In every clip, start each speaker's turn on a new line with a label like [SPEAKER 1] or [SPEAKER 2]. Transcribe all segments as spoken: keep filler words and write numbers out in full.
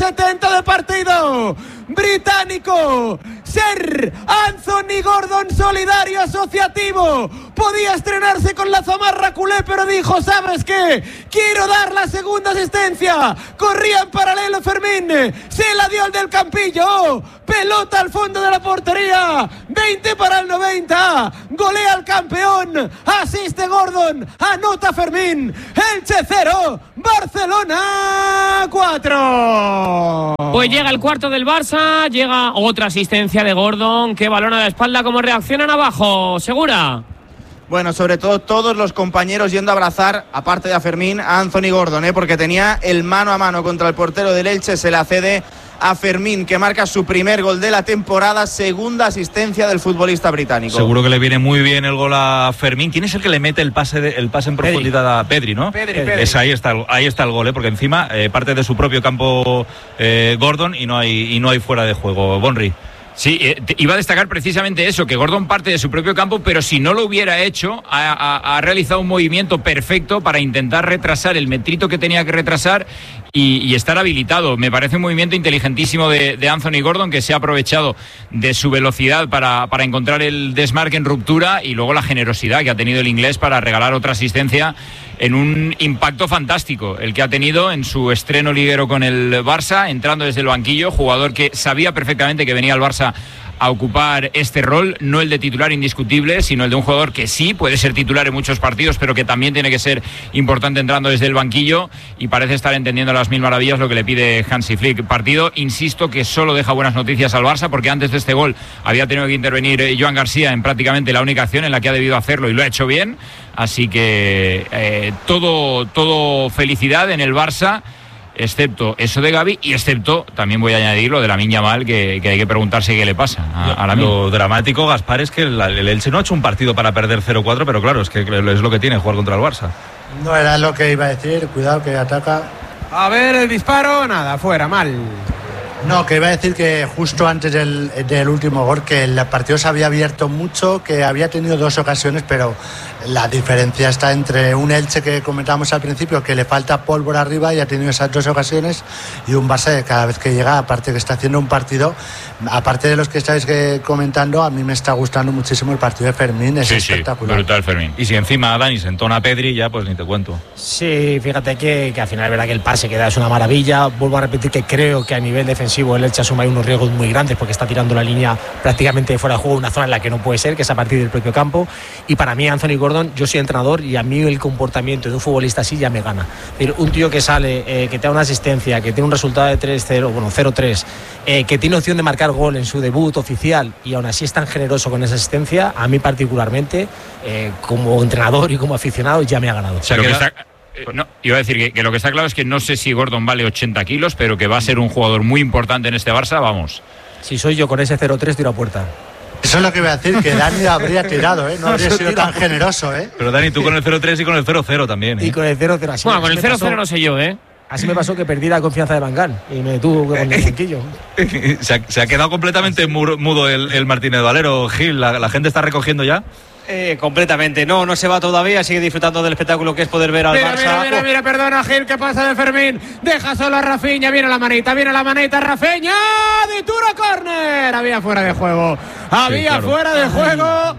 [SPEAKER 1] setenta de partido. Británico, Sir Anthony Gordon, solidario asociativo, podía estrenarse con la zamarra culé, pero dijo: ¿sabes qué? Quiero dar la segunda asistencia. Corría en paralelo Fermín, se la dio al del Campillo, pelota al fondo de la portería, veinte para el noventa, golea al campeón, asiste Gordon, anota Fermín. Elche cero, Barcelona cuatro.
[SPEAKER 2] Pues llega el cuarto del Barça, llega otra asistencia de Gordon, que balón a la espalda. ¿Cómo reaccionan abajo? ¿Segura?
[SPEAKER 3] Bueno, sobre todo todos los compañeros yendo a abrazar, aparte de a Fermín, a Anthony Gordon, ¿eh? porque tenía el mano a mano contra el portero del Elche, se la cede a Fermín, que marca su primer gol de la temporada, segunda asistencia del futbolista británico.
[SPEAKER 4] Seguro que le viene muy bien el gol a Fermín. ¿Quién es el que le mete el pase de, el pase en Pedri. profundidad a Pedri, no?
[SPEAKER 1] Pedri, Pedri.
[SPEAKER 4] Es, ahí está, ahí está el gol, ¿eh? porque encima eh, parte de su propio campo eh, Gordon y no hay y no hay fuera de juego. Bonri.
[SPEAKER 5] Sí, eh, iba a destacar precisamente eso, que Gordon parte de su propio campo, pero si no lo hubiera hecho, ha, ha, ha realizado un movimiento perfecto para intentar retrasar el metrito que tenía que retrasar y, y estar habilitado. Me parece un movimiento inteligentísimo de, de Anthony Gordon, que se ha aprovechado de su velocidad para, para encontrar el desmarque en ruptura, y luego la generosidad que ha tenido el inglés para regalar otra asistencia en un impacto fantástico, el que ha tenido en su estreno liguero con el Barça, entrando desde el banquillo, jugador que sabía perfectamente que venía al Barça a ocupar este rol, no el de titular indiscutible, sino el de un jugador que sí puede ser titular en muchos partidos, pero que también tiene que ser importante entrando desde el banquillo, y parece estar entendiendo a las mil maravillas lo que le pide Hansi Flick. Partido, insisto, que solo deja buenas noticias al Barça, porque antes de este gol había tenido que intervenir Joan García en prácticamente la única acción en la que ha debido hacerlo, y lo ha hecho bien, así que eh, todo, todo felicidad en el Barça, excepto eso de Gavi, y excepto, también voy a añadir lo de Lamine Yamal, que, que hay que preguntarse qué le pasa a, a Lamine.
[SPEAKER 4] Lo dramático, Gaspar, es que el, el Elche no ha hecho un partido para perder cero cuatro, pero claro, es que es lo que tiene jugar contra el Barça.
[SPEAKER 6] No era lo que iba a decir, cuidado que ataca.
[SPEAKER 1] A ver, el disparo, nada, fuera, mal.
[SPEAKER 6] No, que iba a decir que justo antes del, del último gol, que el partido se había abierto mucho, que había tenido dos ocasiones, pero la diferencia está entre un Elche que comentábamos al principio, que le falta pólvora arriba y ha tenido esas dos ocasiones, y un Barça que cada vez que llega, aparte que está haciendo un partido, aparte de los que estáis que comentando, a mí me está gustando muchísimo el partido de Fermín, es
[SPEAKER 5] sí,
[SPEAKER 6] espectacular.
[SPEAKER 5] Sí, brutal Fermín.
[SPEAKER 4] Y si encima Dani se entona a Pedri, ya pues ni te cuento.
[SPEAKER 7] Sí, fíjate que, que al final es verdad que el pase que da es una maravilla. Vuelvo a repetir que creo que a nivel defensivo el Elche asuma unos riesgos muy grandes, porque está tirando la línea prácticamente fuera de juego, una zona en la que no puede ser, que es a partir del propio campo. Y para mí, Anthony Gordon, yo soy entrenador y a mí el comportamiento de un futbolista así ya me gana. Pero un tío que sale, eh, que te da una asistencia, que tiene un resultado de tres cero, bueno, cero tres, eh, que tiene opción de marcar gol en su debut oficial y aún así es tan generoso con esa asistencia, a mí particularmente, eh, como entrenador y como aficionado, ya me ha ganado.
[SPEAKER 5] O sea, que está... No, iba a decir que, que lo que está claro es que no sé si Gordon vale ochenta kilos, pero que va a ser un jugador muy importante en este Barça, vamos.
[SPEAKER 7] Si soy yo con ese cero tres, tiro a puerta.
[SPEAKER 6] Eso es lo que iba a decir, que Dani habría tirado, ¿eh? No habría sido tan generoso, ¿eh?
[SPEAKER 4] Pero Dani, tú con el cero tres y con el cero cero también, ¿eh?
[SPEAKER 7] Y con el cero cero así.
[SPEAKER 2] Bueno, con el cero cero no sé yo, ¿eh?
[SPEAKER 7] Así me pasó que perdí la confianza de Van Gaal y me detuvo con el banquillo.
[SPEAKER 4] se, ha, se ha quedado completamente mudo el, el Martínez Valero. Gil, ¿la, la gente está recogiendo ya?
[SPEAKER 8] Eh, completamente, no, no se va todavía, sigue disfrutando del espectáculo que es poder ver al
[SPEAKER 1] mira,
[SPEAKER 8] Barça.
[SPEAKER 1] Mira, mira, mira, perdona Gil, ¿qué pasa de Fermín? Deja solo a Rafinha, viene la manita, viene la manita, Rafinha, de Turo córner, había fuera de juego, había sí, claro. fuera de juego.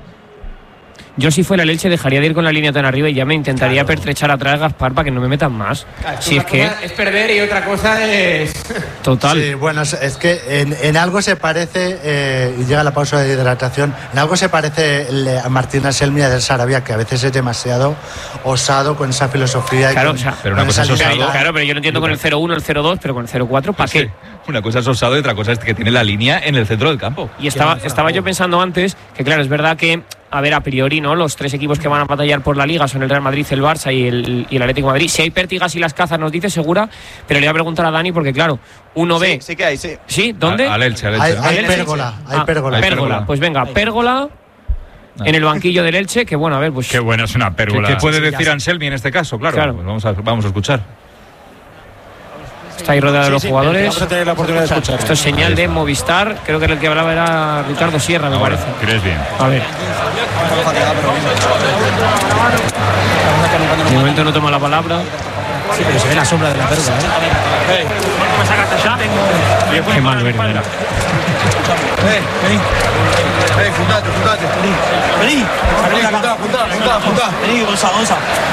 [SPEAKER 2] Yo si fuera el Elche dejaría de ir con la línea tan arriba y ya me intentaría claro. pertrechar atrás, Gaspar, para que no me metan más.
[SPEAKER 1] Claro,
[SPEAKER 2] si es que
[SPEAKER 1] es perder y otra cosa es...
[SPEAKER 2] Total.
[SPEAKER 6] Sí, bueno, es que en, en algo se parece, eh, y llega la pausa de hidratación, en algo se parece a Martín Anselmi del Sarabia, que a veces es demasiado osado con esa filosofía.
[SPEAKER 2] Claro,
[SPEAKER 6] con,
[SPEAKER 2] o sea,
[SPEAKER 4] pero una cosa es osado.
[SPEAKER 2] Claro, pero yo no entiendo con el cero uno, el cero dos, pero con el cero cuatro, ¿para qué?
[SPEAKER 4] Una cosa es osado y otra cosa es que tiene la línea en el centro del campo.
[SPEAKER 2] Y estaba, estaba yo pensando antes que, claro, es verdad que, a ver, a priori, ¿no? Los tres equipos que van a batallar por la Liga son el Real Madrid, el Barça y el, y el Atlético de Madrid. Si hay pértigas y las cazas, nos dice Segura, pero le voy a preguntar a Dani porque, claro, uno
[SPEAKER 3] sí,
[SPEAKER 2] ve...
[SPEAKER 3] Sí que hay, sí.
[SPEAKER 2] ¿Sí? ¿Dónde?
[SPEAKER 4] Al Elche, al Elche.
[SPEAKER 6] Hay,
[SPEAKER 4] ¿no?
[SPEAKER 6] hay
[SPEAKER 2] ¿El Elche?
[SPEAKER 6] pérgola, hay
[SPEAKER 2] Ah,
[SPEAKER 6] pérgola.
[SPEAKER 2] Pérgola. Pues venga, pérgola en el banquillo del Elche, que bueno, a ver, pues...
[SPEAKER 5] Qué buena es una pérgola.
[SPEAKER 4] ¿Qué, qué puede
[SPEAKER 2] sí, sí,
[SPEAKER 4] decir Anselmi en este caso? Claro,
[SPEAKER 2] claro.
[SPEAKER 4] Pues vamos, a, vamos a escuchar.
[SPEAKER 2] Está ahí rodeado de los
[SPEAKER 7] sí, sí,
[SPEAKER 2] jugadores.
[SPEAKER 7] Vamos a tener la oportunidad de escuchar.
[SPEAKER 2] Esto es señal de Movistar. Creo que el que hablaba era Ricardo Sierra, me
[SPEAKER 5] Ahora,
[SPEAKER 2] parece.
[SPEAKER 5] ¿crees bien?
[SPEAKER 2] A ver. De momento no toma la palabra.
[SPEAKER 7] Sí, pero se ve la sombra de la verga, ¿eh?
[SPEAKER 2] Qué mal verde.
[SPEAKER 9] Eh, vení. Eh, juntate, juntate. Vení. Vení. Vení, juntá, juntá, juntá, juntá. Vení, Gonza, Gonza.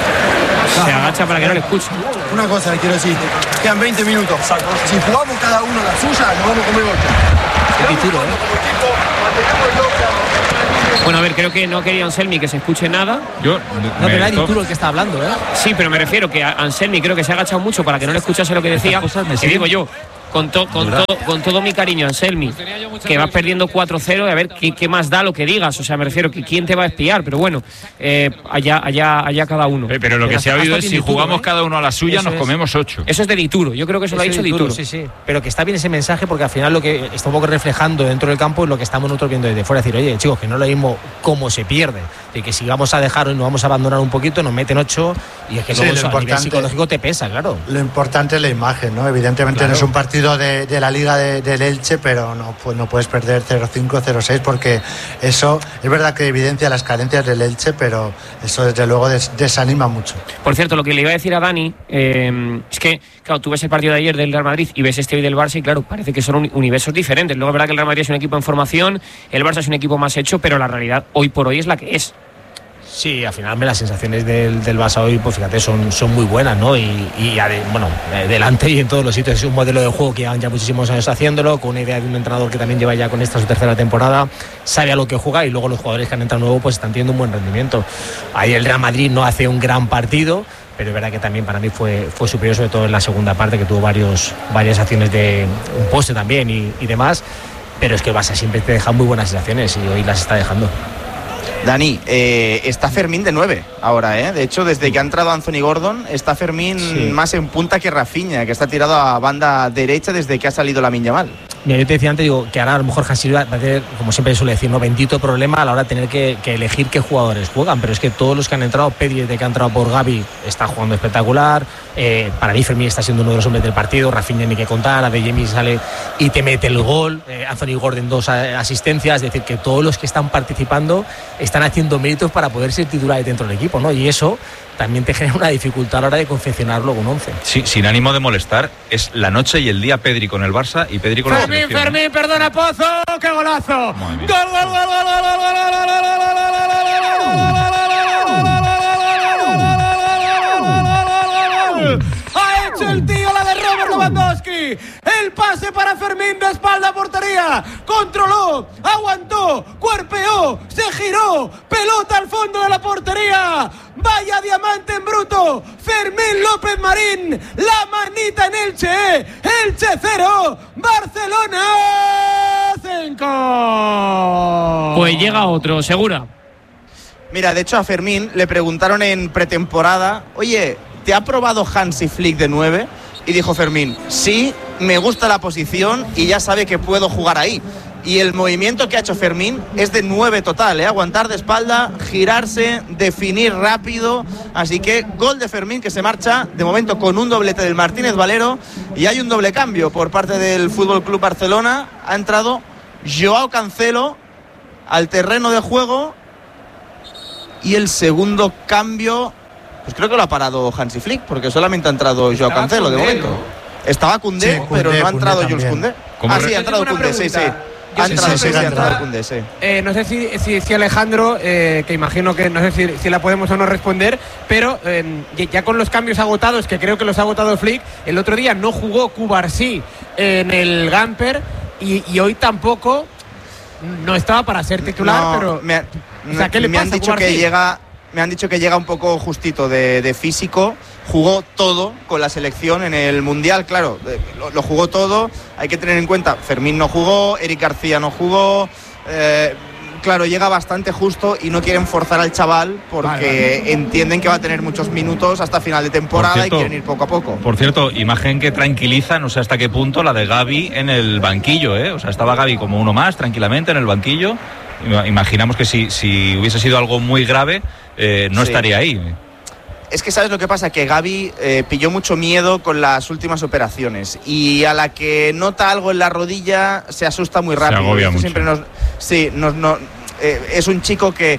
[SPEAKER 2] Se agacha para que no le escuche.
[SPEAKER 9] Una cosa le quiero decir. Quedan veinte minutos. Si jugamos cada uno la suya, nos vamos a comer ocho.
[SPEAKER 7] Qué tiro, ¿eh?
[SPEAKER 9] Como equipo, mantenemos el doble.
[SPEAKER 2] Bueno, a ver, creo que no quería Anselmi que se escuche nada.
[SPEAKER 5] Yo,
[SPEAKER 7] No, pero era Dituro el que está hablando, ¿eh?
[SPEAKER 2] Sí, pero me refiero que Anselmi creo que se ha agachado mucho para que no le escuchase lo que decía. Que digo yo, con, to, con, to, con todo mi cariño, Anselmi, que vas perdiendo cuatro cero y a ver qué, qué más da lo que digas. O sea, me refiero que quién te va a espiar, pero bueno, eh, allá, allá, allá cada uno.
[SPEAKER 5] Eh, pero lo que se ha oído es si jugamos cada uno a la suya, nos comemos ocho.
[SPEAKER 2] Eso es de Dituro, yo creo que eso lo ha dicho Dituro.
[SPEAKER 7] Sí, sí, pero que está bien ese mensaje porque al final lo que está un poco reflejando dentro del campo es lo que estamos nosotros viendo desde fuera. Es decir, oye, chicos, que no es lo mismo cómo se pierde, de que si vamos a dejar y nos vamos a abandonar un poquito, nos meten ocho y es que
[SPEAKER 6] Sí,
[SPEAKER 7] luego
[SPEAKER 6] lo
[SPEAKER 7] eso a nivel
[SPEAKER 6] importante-
[SPEAKER 7] psicológico te pesa, claro.
[SPEAKER 6] Lo importante es la imagen, ¿no? Evidentemente
[SPEAKER 7] Claro.
[SPEAKER 6] no es un partido de, de la Liga de, del Elche, pero no, pues no puedes perder cero cinco, cero seis porque eso es verdad que evidencia las carencias del Elche, pero eso desde luego des- desanima mucho.
[SPEAKER 2] Por cierto, lo que le iba a decir a Dani eh, es que, claro, tú ves el partido de ayer del Real Madrid y ves este hoy del Barça y claro, parece que son uni- universos diferentes. Luego es verdad que el Real Madrid es un equipo en formación, el Barça es un equipo más hecho, pero la realidad hoy por hoy es la que es.
[SPEAKER 7] Sí, al final las sensaciones del, del Barça hoy, pues fíjate, son, son muy buenas, ¿no? Y, y ade- bueno, eh, delante y en todos los sitios es un modelo de juego que llevan ya muchísimos años haciéndolo, con una idea de un entrenador que también lleva ya con esta su tercera temporada, sabe a lo que juega y luego los jugadores que han entrado nuevo pues están teniendo un buen rendimiento. Ahí el Real Madrid no hace un gran partido, pero es verdad que también para mí fue, fue superior, sobre todo en la segunda parte, que tuvo varios, varias acciones de un poste también y, y demás, pero es que el Barça siempre te deja muy buenas sensaciones y hoy las está dejando.
[SPEAKER 3] Dani, eh, está Fermín de nueve ahora, ¿eh? De hecho, desde que ha entrado Anthony Gordon, está Fermín
[SPEAKER 7] Sí.
[SPEAKER 3] más en punta que Rafinha, que está tirado a banda derecha desde que ha salido Lamine Yamal.
[SPEAKER 7] Mira, yo te decía antes, digo, que ahora a lo mejor Hansi va a tener, como siempre suele decir, no bendito problema a la hora de tener que, que elegir qué jugadores juegan, pero es que todos los que han entrado, Pedri desde que ha entrado por Gavi está jugando espectacular, eh, para mí Fermín está siendo uno de los hombres del partido, Rafinha ni que contar, Adeyemi sale y te mete el gol, eh, Anthony Gordon dos a- asistencias, es decir, que todos los que están participando están haciendo méritos para poder ser titulares dentro del equipo, ¿no? Y eso también te genera una dificultad a la hora de confeccionar luego un once.
[SPEAKER 4] Sí, sin ánimo de molestar, es la noche y el día Pedri con el Barça y Pedri con la
[SPEAKER 1] Fermín,
[SPEAKER 4] selección.
[SPEAKER 1] Fermín, perdona Pozo, qué golazo.
[SPEAKER 4] Madre mía.
[SPEAKER 1] Gol, gol, gol, gol, gol, gol, gol, gol, gol, gol, gol, gol, gol, ha hecho el tío la de Robert Lewandowski. El pase para Fermín de espalda a portería. Controló, aguantó, cuerpeó, se giró. Pelota al fondo de la portería. Vaya diamante en bruto. Fermín López Marín. La manita en Elche. ¿eh? Elche cero. Barcelona cinco.
[SPEAKER 2] Pues llega otro, segura.
[SPEAKER 3] Mira, de hecho a Fermín le preguntaron en pretemporada, oye, ¿te ha probado Hansi Flick de nueve? Y dijo Fermín, sí, me gusta la posición y ya sabe que puedo jugar ahí. Y el movimiento que ha hecho Fermín es de nueve total, ¿eh? Aguantar de espalda, girarse, definir rápido. Así que gol de Fermín que se marcha de momento con un doblete del Martínez Valero. Y hay un doble cambio por parte del Fútbol Club Barcelona. Ha entrado Joao Cancelo al terreno de juego. Y el segundo cambio, pues creo que lo ha parado Hansi Flick, porque solamente ha entrado Joao Cancelo de momento. Estaba Koundé,
[SPEAKER 6] Sí, Koundé,
[SPEAKER 3] pero no ha
[SPEAKER 6] Koundé
[SPEAKER 3] entrado Jules
[SPEAKER 6] también.
[SPEAKER 3] Koundé.
[SPEAKER 5] ¿Cómo
[SPEAKER 3] Ah,
[SPEAKER 5] re-
[SPEAKER 3] sí, ha entrado
[SPEAKER 1] Yo tengo una
[SPEAKER 3] Koundé, sí, sí.
[SPEAKER 1] pregunta.
[SPEAKER 3] Ha
[SPEAKER 1] Sí,
[SPEAKER 3] entrado,
[SPEAKER 6] sí,
[SPEAKER 3] sí,
[SPEAKER 6] sí,
[SPEAKER 3] sí, ha
[SPEAKER 6] ha
[SPEAKER 3] entrado
[SPEAKER 6] entrado.
[SPEAKER 3] Koundé, sí.
[SPEAKER 1] Eh, no sé si, si, si Alejandro, eh, que imagino que no sé si, si la podemos o no responder, pero eh, ya con los cambios agotados, que creo que los ha agotado Flick, el otro día no jugó Cubarsí en el Gamper y, y hoy tampoco no estaba para ser titular,
[SPEAKER 3] No,
[SPEAKER 1] pero
[SPEAKER 3] me, ha-
[SPEAKER 1] o sea, ¿qué le
[SPEAKER 3] me han
[SPEAKER 1] pasa a
[SPEAKER 3] dicho que
[SPEAKER 1] Cubarsí?
[SPEAKER 3] llega, me han dicho que llega un poco justito de, de físico. Jugó todo con la selección en el Mundial, claro, eh, lo, lo jugó todo. Hay que tener en cuenta, Fermín no jugó, Eric García no jugó. eh, claro, llega bastante justo y no quieren forzar al chaval porque
[SPEAKER 1] Vale, vale.
[SPEAKER 3] entienden que va a tener muchos minutos hasta final de temporada
[SPEAKER 4] Por cierto,
[SPEAKER 3] y quieren ir poco a poco.
[SPEAKER 4] Por cierto, imagen que tranquiliza, no sé hasta qué punto, la de Gavi en el banquillo, ¿eh? O sea, estaba Gavi como uno más, tranquilamente en el banquillo. Ima- Imaginamos que si, si hubiese sido algo muy grave, eh, no
[SPEAKER 3] Sí.
[SPEAKER 4] estaría ahí.
[SPEAKER 3] Es que sabes lo que pasa, que Gavi eh, pilló mucho miedo con las últimas operaciones y a la que nota algo en la rodilla se asusta muy rápido.
[SPEAKER 5] agobia
[SPEAKER 3] Esto
[SPEAKER 5] mucho.
[SPEAKER 3] siempre nos, sí, nos, no, eh, es un chico que,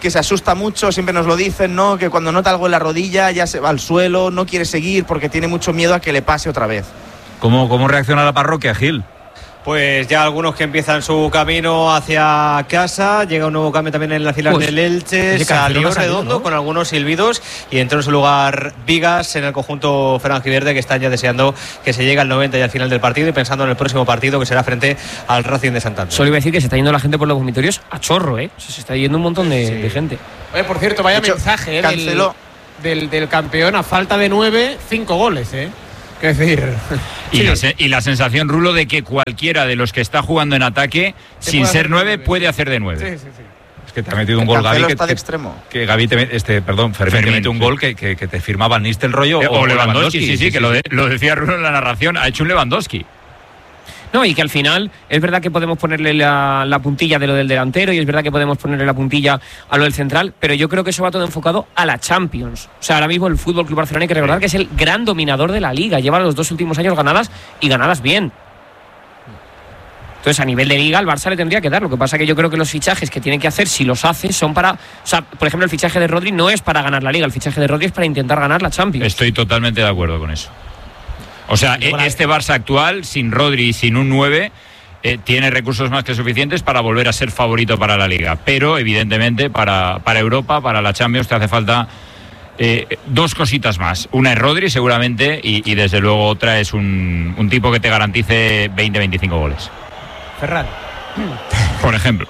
[SPEAKER 3] que se asusta mucho, siempre nos lo dicen, ¿no? Que cuando nota algo en la rodilla ya se va al suelo, no quiere seguir porque tiene mucho miedo a que le pase otra vez.
[SPEAKER 4] ¿Cómo, cómo reacciona la parroquia, Gil?
[SPEAKER 8] Pues ya algunos que empiezan su camino hacia casa. Llega un nuevo cambio también en las filas
[SPEAKER 7] Pues,
[SPEAKER 8] del Elche. Salió Redondo, ¿no?, con algunos silbidos, y entró en su lugar Vigas en el conjunto Franjiverde, que están ya deseando que se llegue al noventa y al final del partido y pensando en el próximo partido, que será frente al Racing de Santander.
[SPEAKER 2] Solo iba a decir que se está yendo la gente por los vomitorios a chorro, ¿eh? O sea, se está yendo un montón de, sí. de gente.
[SPEAKER 1] Oye, por cierto, vaya
[SPEAKER 3] de hecho,
[SPEAKER 1] mensaje, ¿eh?
[SPEAKER 3] Canceló.
[SPEAKER 1] Del, del, del campeón, a falta de nueve, cinco goles, ¿eh? Es decir,
[SPEAKER 5] y,
[SPEAKER 1] sí.
[SPEAKER 5] la, y la sensación, Rulo, de que cualquiera de los que está jugando en ataque,
[SPEAKER 1] Se
[SPEAKER 5] sin ser nueve,
[SPEAKER 1] nueve.
[SPEAKER 5] puede hacer de nueve.
[SPEAKER 1] Sí, sí, sí.
[SPEAKER 4] Es que te ha metido un gol, Gaby, que,
[SPEAKER 3] está de
[SPEAKER 4] que,
[SPEAKER 3] extremo.
[SPEAKER 4] que Gaby te, este, perdón, Fermín,
[SPEAKER 5] Fermín,
[SPEAKER 4] te mete un
[SPEAKER 5] sí.
[SPEAKER 4] gol que, que, que te firmaba Nistelrooy o,
[SPEAKER 5] Eh, o,
[SPEAKER 4] o
[SPEAKER 5] Lewandowski, sí, sí, sí, que lo, de, lo decía Rulo en la narración, ha hecho un Lewandowski.
[SPEAKER 2] No, y que al final es verdad que podemos ponerle la, la puntilla de lo del delantero y es verdad que podemos ponerle la puntilla a lo del central, pero yo creo que eso va todo enfocado a la Champions. O sea, ahora mismo el F C Barcelona hay que recordar que es el gran dominador de la Liga, lleva los dos últimos años ganadas y ganadas bien. Entonces, a nivel de Liga, al Barça le tendría que dar. Lo que pasa que yo creo que los fichajes que tiene que hacer, si los hace, son para... O sea, por ejemplo, el fichaje de Rodri no es para ganar la Liga, el fichaje de Rodri es para intentar ganar la Champions.
[SPEAKER 5] Estoy totalmente de acuerdo con eso. O sea, este Barça actual, sin Rodri y sin un nueve, eh, tiene recursos más que suficientes para volver a ser favorito para la Liga. Pero, evidentemente, para, para Europa, para la Champions, te hace falta eh, dos cositas más. Una es Rodri, seguramente, y, y desde luego otra es un, un tipo que te garantice veinte a veinticinco goles.
[SPEAKER 1] Ferran.
[SPEAKER 5] Por ejemplo.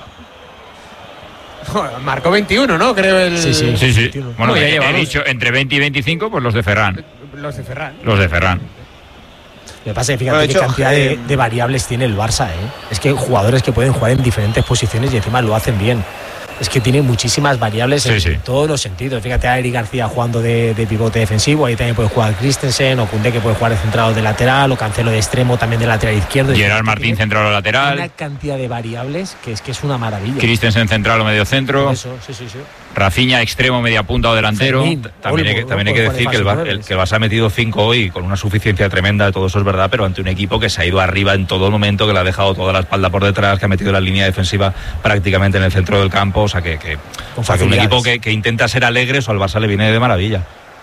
[SPEAKER 1] Joder, marcó veintiuno, ¿no? Creo el...
[SPEAKER 7] Sí, sí.
[SPEAKER 5] Sí, sí. Bueno,
[SPEAKER 2] Uy, ya
[SPEAKER 5] he, he
[SPEAKER 2] llevamos.
[SPEAKER 5] dicho entre veinte y veinticinco, pues los de Ferran.
[SPEAKER 1] Los de Ferran.
[SPEAKER 5] Los de Ferran.
[SPEAKER 7] Lo que pasa es que fíjate
[SPEAKER 3] Bueno, de
[SPEAKER 7] qué
[SPEAKER 3] hecho,
[SPEAKER 7] cantidad
[SPEAKER 3] eh,
[SPEAKER 7] de, de variables tiene el Barça, ¿eh? Es que hay jugadores que pueden jugar en diferentes posiciones y encima lo hacen bien. Es que tiene muchísimas variables
[SPEAKER 5] Sí,
[SPEAKER 7] en
[SPEAKER 5] sí.
[SPEAKER 7] todos los sentidos. Fíjate a Eric García jugando de, de pivote defensivo, ahí también puede jugar Christensen, o Koundé, que puede jugar de centrado de lateral, o Cancelo de extremo también de lateral izquierdo.
[SPEAKER 5] Gerard Martín, central o
[SPEAKER 7] Una
[SPEAKER 5] lateral.
[SPEAKER 7] cantidad de variables que es que es una maravilla.
[SPEAKER 5] Christensen, central o medio centro.
[SPEAKER 7] Eso, sí, sí, sí.
[SPEAKER 5] Rafinha, extremo, media punta o delantero.
[SPEAKER 7] Fermín.
[SPEAKER 4] También hay que, también hay que decir que el, Bar- el, que el Barça ha metido cinco hoy con una suficiencia tremenda, todo eso es verdad, pero ante un equipo que se ha ido arriba en todo momento, que le ha dejado toda la espalda por detrás, que ha metido la línea defensiva prácticamente en el centro del campo, o sea que, que, o sea, que un equipo que, que intenta ser alegre, eso al Barça le viene de maravilla.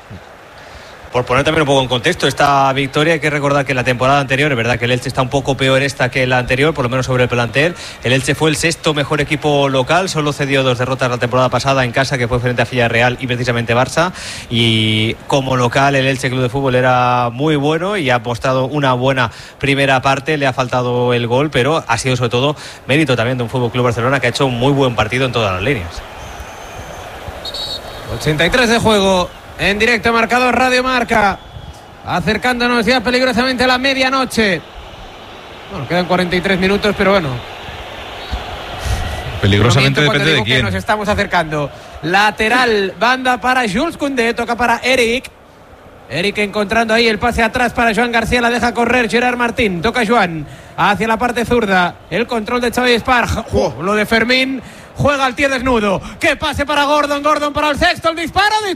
[SPEAKER 8] Por poner también un poco en contexto esta victoria, hay que recordar que en la temporada anterior, es verdad que el Elche está un poco peor esta que la anterior, por lo menos sobre el plantel. El Elche fue el sexto mejor equipo local, solo cedió dos derrotas la temporada pasada en casa, que fue frente a Villarreal y precisamente Barça. Y como local el Elche Club de Fútbol era muy bueno y ha mostrado una buena primera parte, le ha faltado el gol, pero ha sido sobre todo mérito también de un Fútbol Club Barcelona que ha hecho un muy buen partido en todas las líneas.
[SPEAKER 1] ochenta y tres de juego. En directo, marcador Radio Marca. Acercándonos ya peligrosamente a la medianoche. Bueno, quedan cuarenta y tres minutos, pero bueno.
[SPEAKER 4] Peligrosamente
[SPEAKER 1] No miento cuando
[SPEAKER 4] depende de
[SPEAKER 1] digo que
[SPEAKER 4] quién.
[SPEAKER 1] nos estamos acercando. Lateral, banda para Jules Koundé, toca para Eric. Eric encontrando ahí el pase atrás para Joan García, la deja correr Gerard Martín, toca Joan hacia la parte zurda, el control de Xavi Esparj, oh, lo de Fermín, juega al tío desnudo, que pase para Gordon, Gordon para el sexto, el disparo de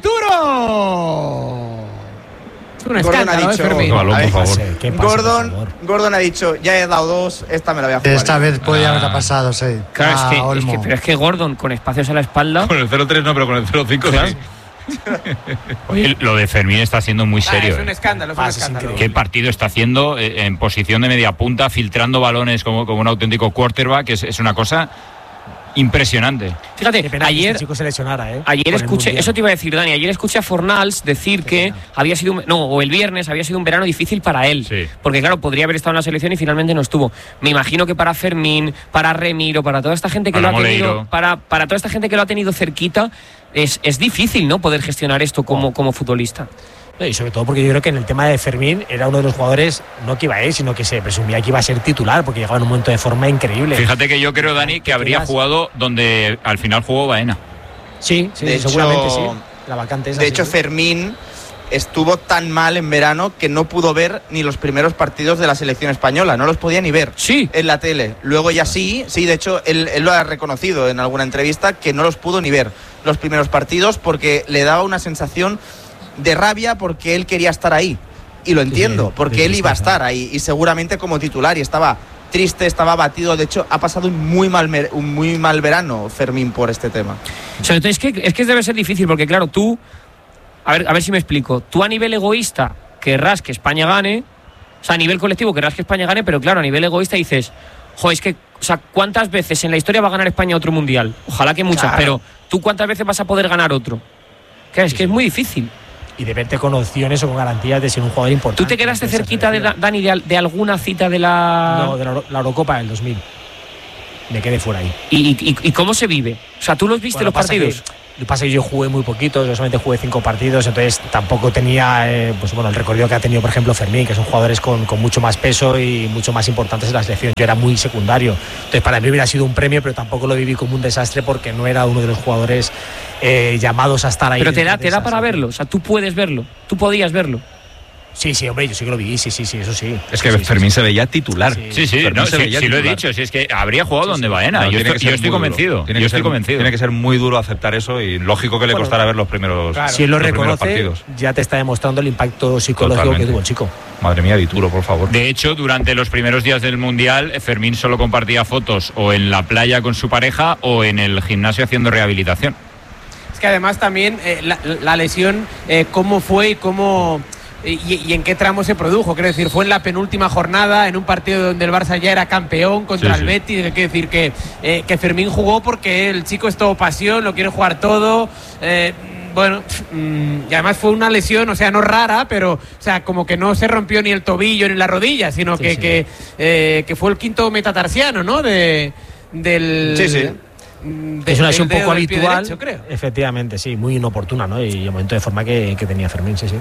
[SPEAKER 1] Turo. Es un
[SPEAKER 3] Gordon
[SPEAKER 1] escándalo,
[SPEAKER 3] ha
[SPEAKER 1] ¿eh,
[SPEAKER 3] dicho,
[SPEAKER 1] Fermín?
[SPEAKER 4] No, Balón, por favor.
[SPEAKER 7] ¿Qué pasa, por
[SPEAKER 3] Gordon,
[SPEAKER 7] favor?
[SPEAKER 3] Gordon ha dicho, ya he dado dos, esta me la voy a jugar.
[SPEAKER 6] Esta vez podía haber
[SPEAKER 4] Ah.
[SPEAKER 6] pasado, sí.
[SPEAKER 2] Claro,
[SPEAKER 6] Ah,
[SPEAKER 2] es, que, es
[SPEAKER 6] Olmo.
[SPEAKER 2] que, pero es que Gordon, con espacios a la espalda.
[SPEAKER 4] Con el cero tres no, pero con el cero cinco
[SPEAKER 2] Claro.
[SPEAKER 4] sí.
[SPEAKER 5] Oye, lo de Fermín está siendo muy
[SPEAKER 1] Ah,
[SPEAKER 5] serio.
[SPEAKER 1] es un
[SPEAKER 5] eh.
[SPEAKER 1] escándalo, es un
[SPEAKER 7] Ah, es
[SPEAKER 1] escándalo.
[SPEAKER 7] increíble.
[SPEAKER 5] ¿Qué partido está haciendo eh, en posición de media punta, filtrando balones como, como un auténtico quarterback? Es, es una cosa impresionante.
[SPEAKER 2] Fíjate,
[SPEAKER 7] Qué pena que
[SPEAKER 2] ayer,
[SPEAKER 7] este chico se lesionara, ¿eh?
[SPEAKER 2] ayer
[SPEAKER 7] Por el
[SPEAKER 2] escuché,
[SPEAKER 7] Mundial.
[SPEAKER 2] eso te iba a decir, Dani, ayer escuché a Fornals decir
[SPEAKER 7] Qué
[SPEAKER 2] que
[SPEAKER 7] pena.
[SPEAKER 2] había sido, un, no, o el viernes había sido un verano difícil para él.
[SPEAKER 5] Sí.
[SPEAKER 2] Porque claro, podría haber estado en la selección y finalmente no estuvo. Me imagino que para Fermín, para Remiro, para toda esta gente que
[SPEAKER 5] Para
[SPEAKER 2] lo ha tenido,
[SPEAKER 5] Moleiro.
[SPEAKER 2] para, para toda esta gente que lo ha tenido cerquita, es, es difícil, ¿no? Poder gestionar esto como, como futbolista.
[SPEAKER 7] Y sobre todo porque yo creo que en el tema de Fermín era uno de los jugadores, no que iba a ir, sino que se presumía que iba a ser titular, porque llegaba en un momento de forma increíble.
[SPEAKER 5] Fíjate que yo creo, Dani, que habría
[SPEAKER 7] quedas?
[SPEAKER 5] jugado donde al final jugó Baena.
[SPEAKER 7] Sí, sí,
[SPEAKER 3] De hecho-
[SPEAKER 7] seguramente sí. La vacante esa,
[SPEAKER 3] De
[SPEAKER 7] sí,
[SPEAKER 3] hecho,
[SPEAKER 7] sí.
[SPEAKER 3] Fermín estuvo tan mal en verano que no pudo ver ni los primeros partidos de la selección española, no los podía ni ver
[SPEAKER 2] Sí.
[SPEAKER 3] en la tele. Luego ya sí, sí, de hecho él, él lo ha reconocido en alguna entrevista que no los pudo ni ver los primeros partidos porque le daba una sensación de rabia porque él quería estar ahí. Y lo entiendo,
[SPEAKER 7] sí,
[SPEAKER 3] porque
[SPEAKER 7] de
[SPEAKER 3] él iba a
[SPEAKER 7] tristeza.
[SPEAKER 3] estar ahí y seguramente como titular y estaba triste, estaba abatido. De hecho, ha pasado un muy mal, mer- un muy mal verano Fermín por este tema.
[SPEAKER 2] O sea, es que, es que debe ser difícil, porque claro, tú, a ver, a ver si me explico, tú a nivel egoísta querrás que España gane, o sea, a nivel colectivo querrás que España gane, pero claro, a nivel egoísta dices, joder, es que, o sea, ¿cuántas veces en la historia va a ganar España otro mundial? Ojalá que muchas, claro. Pero ¿tú cuántas veces vas a poder ganar otro? Claro, es que es muy difícil.
[SPEAKER 7] Y de verte con opciones o con garantías de ser un jugador importante.
[SPEAKER 2] ¿Tú te quedaste cerquita, de, Dani, de, de alguna cita de la...?
[SPEAKER 7] No, de la, la Eurocopa del dos mil. Me quedé fuera ahí.
[SPEAKER 2] ¿Y, y, y cómo se vive? O sea, ¿tú los viste bueno, los partidos?
[SPEAKER 7] Que, lo que pasa es que yo jugué muy poquitos, yo solamente jugué cinco partidos, entonces tampoco tenía eh, pues bueno, el recorrido que ha tenido, por ejemplo, Fermín, que son jugadores con, con mucho más peso y mucho más importantes en la selección. Yo era muy secundario. Entonces, para mí hubiera sido un premio, pero tampoco lo viví como un desastre porque no era uno de los jugadores eh, llamados a estar ahí.
[SPEAKER 2] Pero te da, te da para verlo, o sea, tú puedes verlo, tú podías verlo.
[SPEAKER 7] Sí, sí, hombre, yo sí que lo vi, sí, sí, sí, eso sí.
[SPEAKER 4] Es que
[SPEAKER 7] sí,
[SPEAKER 4] Fermín
[SPEAKER 7] sí,
[SPEAKER 4] se veía titular.
[SPEAKER 5] Sí, sí, sí, no, sí, sí lo he dicho, si es que habría jugado sí, donde sí. Baena. No, yo estoy, yo estoy convencido.
[SPEAKER 4] Tiene,
[SPEAKER 5] yo
[SPEAKER 4] que
[SPEAKER 5] estoy
[SPEAKER 4] ser,
[SPEAKER 5] convencido.
[SPEAKER 4] Tiene que ser muy duro aceptar eso y lógico que le bueno, costará ver los primeros,
[SPEAKER 7] claro. Si él lo reconoce, ya te está demostrando el impacto psicológico Totalmente. Que tuvo el chico.
[SPEAKER 4] Madre mía, Dituro, por favor.
[SPEAKER 5] De hecho, durante los primeros días del Mundial, Fermín solo compartía fotos o en la playa con su pareja o en el gimnasio haciendo rehabilitación.
[SPEAKER 1] Es que además también eh, la, la lesión, eh, cómo fue y cómo... Y, y en qué tramo se produjo, quiero decir, fue en la penúltima jornada, en un partido donde el Barça ya era campeón contra sí, el Betis, sí. Quiero decir que, eh, que Fermín jugó porque el chico es todo pasión, lo quiere jugar todo, eh, bueno, y además fue una lesión, o sea, no rara, pero, o sea, como que no se rompió ni el tobillo ni la rodilla, sino sí, que, sí. Que, eh, que fue el quinto metatarsiano, ¿no? De, del...
[SPEAKER 7] Sí, sí. De, es una lesión poco habitual, derecho, creo. Efectivamente, sí, muy inoportuna, ¿no? Y el momento de forma que, que tenía Fermín, sí, sí.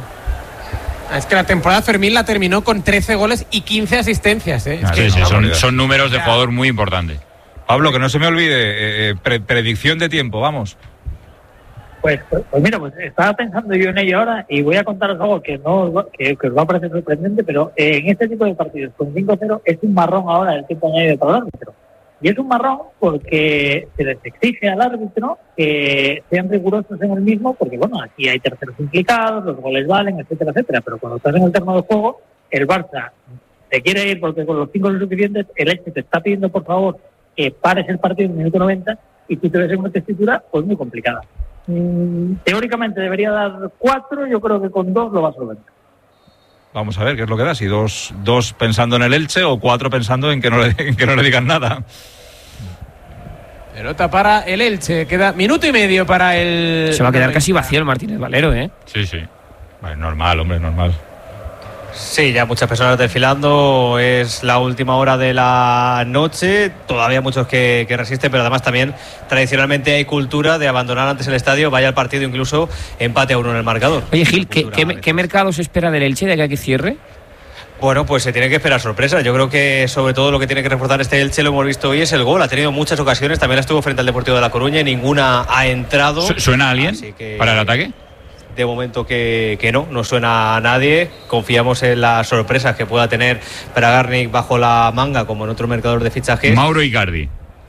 [SPEAKER 1] Es que la temporada Fermín la terminó con trece goles y quince asistencias. ¿eh? Es
[SPEAKER 5] ah,
[SPEAKER 1] que,
[SPEAKER 5] sí, sí, son, son números de jugador muy importantes.
[SPEAKER 4] Pablo, que no se me olvide, eh, pre predicción de tiempo, vamos.
[SPEAKER 10] Pues, pues, pues mira, pues estaba pensando yo en ello ahora y voy a contaros algo que no que, que os va a parecer sorprendente, pero eh, en este tipo de partidos con cinco cero es un marrón ahora el tiempo añadido para el árbitro. Y es un marrón porque se les exige al árbitro que sean rigurosos en el mismo, porque bueno, aquí hay terceros implicados, los goles valen, etcétera, etcétera. Pero cuando estás en el terreno de juego, el Barça te quiere ir porque con los cinco goles suficientes, el Elche te está pidiendo por favor que pares el partido en el minuto noventa y tú te ves en una tesitura pues muy complicada. Mm, teóricamente debería dar cuatro, yo creo que con dos lo va a solventar.
[SPEAKER 4] Vamos a ver qué es lo que da, si dos, dos pensando en el Elche o cuatro pensando en que no le, en que no le digan nada.
[SPEAKER 1] Pelota para el Elche, queda minuto y medio para el...
[SPEAKER 2] Se va a quedar casi vacío el Martínez Valero, ¿eh?
[SPEAKER 5] Sí, sí.
[SPEAKER 4] Vale, normal, hombre, normal.
[SPEAKER 8] Sí, ya muchas personas desfilando, es la última hora de la noche, todavía muchos que, que resisten, pero además también tradicionalmente hay cultura de abandonar antes el estadio, vaya al partido incluso empate a uno en el marcador.
[SPEAKER 2] Oye Gil, ¿qué, ¿qué, ¿qué mercado se espera del Elche de aquí a que cierre?
[SPEAKER 8] Bueno, pues se tiene que esperar sorpresas. Yo creo que sobre todo lo que tiene que reforzar este Elche, lo hemos visto hoy, es el gol. Ha tenido muchas ocasiones, también estuvo frente al Deportivo de La Coruña y ninguna ha entrado.
[SPEAKER 5] ¿Suena alguien
[SPEAKER 8] que...
[SPEAKER 5] para el ataque?
[SPEAKER 8] De momento que, que no, no suena a nadie. Confiamos en las sorpresas que pueda tener Bragarnik bajo la manga, como en otro mercador de fichajes.
[SPEAKER 5] Mauro Icardi.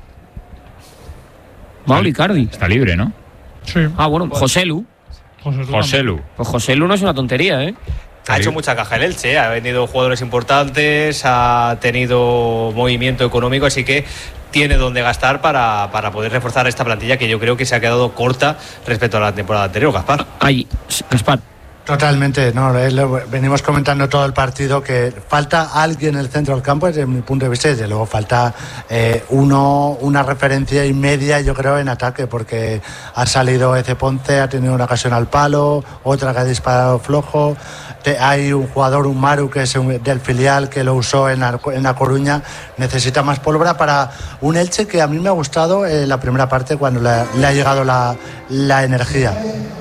[SPEAKER 2] Mauro Icardi.
[SPEAKER 5] Está libre, ¿no?
[SPEAKER 2] Sí. Ah, bueno, Joselu.
[SPEAKER 5] Joselu.
[SPEAKER 2] Pues Joselu no es una tontería, ¿eh?
[SPEAKER 8] Ha hecho mucha caja el Elche, ¿eh? Ha vendido jugadores importantes, ha tenido movimiento económico, así que tiene donde gastar para, para poder reforzar esta plantilla que yo creo que se ha quedado corta respecto a la temporada anterior, Gaspar.
[SPEAKER 2] Ahí, Gaspar.
[SPEAKER 6] Totalmente, no, venimos comentando todo el partido que falta alguien en el centro del campo desde mi punto de vista, desde luego falta eh, uno, una referencia y media yo creo en ataque, porque ha salido Eze Ponce, ha tenido una ocasión al palo, otra que ha disparado flojo, te, hay un jugador, un Maru que es un, del filial que lo usó en la, en la Coruña, necesita más pólvora para un Elche que a mí me ha gustado en eh, la primera parte cuando le, le ha llegado la, la energía.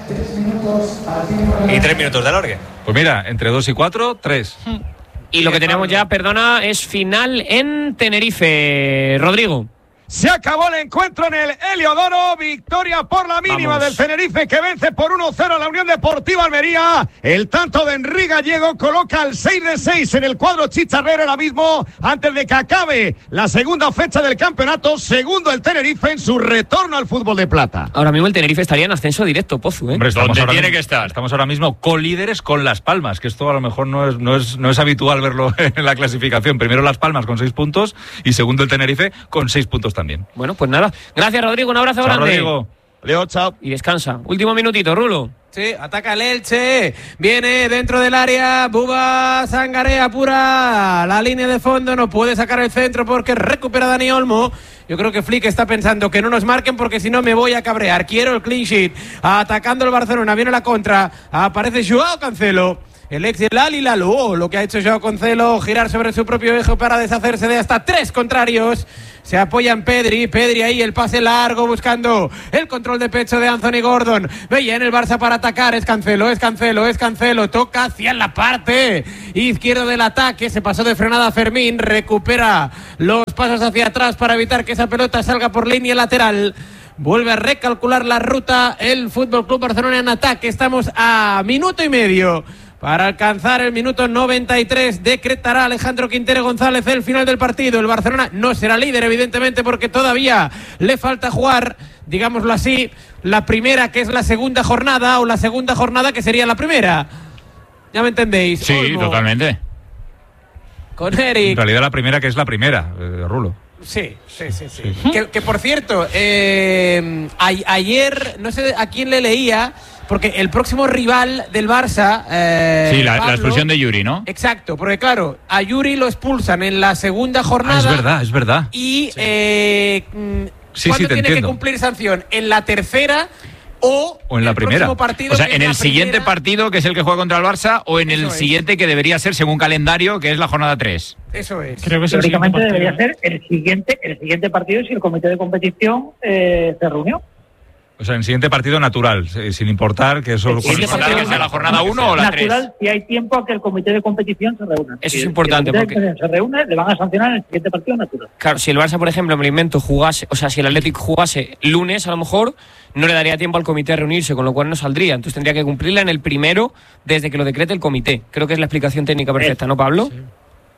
[SPEAKER 8] Y tres minutos de alargue.
[SPEAKER 4] Pues mira, entre dos y cuatro, tres.
[SPEAKER 2] Y lo que tenemos ya, perdona, es final en Tenerife. Rodrigo.
[SPEAKER 1] Se acabó el encuentro en el Heliodoro, victoria por la mínima Vamos. del Tenerife que vence por uno cero a la Unión Deportiva Almería. El tanto de Henry Gallego coloca el seis de seis en el cuadro chicharrero ahora mismo antes de que acabe la segunda fecha del campeonato, segundo el Tenerife en su retorno al fútbol de plata.
[SPEAKER 2] Ahora mismo el Tenerife estaría en ascenso directo, Pozu, ¿eh?
[SPEAKER 4] Hombre,
[SPEAKER 5] ¿Dónde tiene
[SPEAKER 4] mismo,
[SPEAKER 5] que estar?
[SPEAKER 4] Estamos ahora mismo colíderes con Las Palmas, que esto a lo mejor no es, no es, no es habitual verlo en la clasificación. Primero Las Palmas con seis puntos y segundo el Tenerife con seis puntos también.
[SPEAKER 2] Bueno, pues nada. Gracias, Rodrigo. Un abrazo
[SPEAKER 4] Chao,
[SPEAKER 2] grande.
[SPEAKER 4] Rodrigo.
[SPEAKER 3] Adiós, chao.
[SPEAKER 2] Y descansa. Último minutito, Rulo.
[SPEAKER 1] Sí, ataca el Elche, viene dentro del área, Buba Sangarea pura la línea de fondo, no puede sacar el centro porque recupera Dani Olmo. Yo creo que Flick está pensando que no nos marquen porque si no me voy a cabrear. Quiero el clean sheet. Atacando el Barcelona, viene la contra, aparece Joao Cancelo. El ex del Al Hilal, oh, lo que ha hecho Joao Cancelo, girar sobre su propio eje para deshacerse de hasta tres contrarios. Se apoya en Pedri, Pedri ahí, el pase largo buscando el control de pecho de Anthony Gordon. Veía en el Barça para atacar, es Cancelo, es Cancelo, es Cancelo, toca hacia la parte izquierda del ataque, se pasó de frenada Fermín, recupera los pasos hacia atrás para evitar que esa pelota salga por línea lateral. Vuelve a recalcular la ruta el F C Barcelona en ataque, estamos a minuto y medio. Para alcanzar el minuto noventa y tres, decretará Alejandro Quintero González el final del partido. El Barcelona no será líder, evidentemente, porque todavía le falta jugar, digámoslo así, la primera, que es la segunda jornada, o la segunda jornada, que sería la primera. ¿Ya me entendéis?
[SPEAKER 5] Sí, Olmo. Totalmente.
[SPEAKER 1] Con Eric.
[SPEAKER 4] En realidad la primera, que es la primera, eh, Rulo.
[SPEAKER 1] Sí, sí, sí, sí. sí. Que, que por cierto, eh, a, ayer, no sé a quién le leía, porque el próximo rival del Barça... Eh,
[SPEAKER 5] sí, la,
[SPEAKER 1] Pablo,
[SPEAKER 5] la expulsión de Yuri, ¿no?
[SPEAKER 1] Exacto, porque claro, a Yuri lo expulsan en la segunda jornada.
[SPEAKER 4] Ah, es verdad, es verdad.
[SPEAKER 1] Y
[SPEAKER 4] sí.
[SPEAKER 1] eh,
[SPEAKER 4] sí,
[SPEAKER 1] ¿cuándo
[SPEAKER 4] sí,
[SPEAKER 1] tiene
[SPEAKER 4] entiendo.
[SPEAKER 1] que cumplir sanción? ¿En la tercera o,
[SPEAKER 4] o en la
[SPEAKER 1] el
[SPEAKER 4] primera?
[SPEAKER 1] Partido,
[SPEAKER 5] o sea, en el
[SPEAKER 1] la
[SPEAKER 5] siguiente
[SPEAKER 1] primera...
[SPEAKER 5] partido, que es el que juega contra el Barça, o en Eso el siguiente es. que debería ser, según calendario, que es la jornada tres.
[SPEAKER 1] Eso es.
[SPEAKER 10] Creo que teóricamente debería ser el siguiente, el siguiente partido si el comité de competición eh, se reunió.
[SPEAKER 4] O sea, en el siguiente partido natural, sin importar que eso...
[SPEAKER 5] Sin importar que sea la jornada uno o la tres.
[SPEAKER 10] Natural si hay tiempo a que el comité de competición se reúna.
[SPEAKER 2] Eso
[SPEAKER 10] si
[SPEAKER 2] es
[SPEAKER 10] el,
[SPEAKER 2] importante.
[SPEAKER 10] Si el
[SPEAKER 2] porque
[SPEAKER 10] se reúne, le van a sancionar en el siguiente partido natural.
[SPEAKER 2] Claro, si el Barça, por ejemplo, me lo invento, jugase, o sea, si el Athletic jugase lunes, a lo mejor no le daría tiempo al comité a reunirse, con lo cual no saldría. Entonces tendría que cumplirla en el primero desde que lo decrete el comité. Creo que es la explicación técnica perfecta, ¿no, Pablo?
[SPEAKER 10] Sí.